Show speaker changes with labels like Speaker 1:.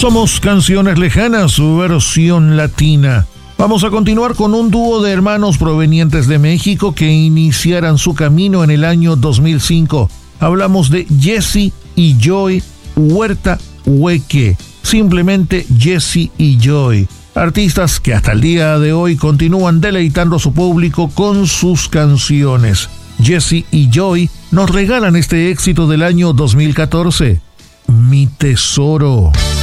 Speaker 1: Somos Canciones Lejanas, su versión latina. Vamos a continuar con un dúo de hermanos provenientes de México que iniciaran su camino en el año 2005. Hablamos de Jesse y Joy Huerta Hueque, simplemente Jesse y Joy. Artistas que hasta el día de hoy continúan deleitando a su público con sus canciones. Jesse y Joy nos regalan este éxito del año 2014, Mi Tesoro.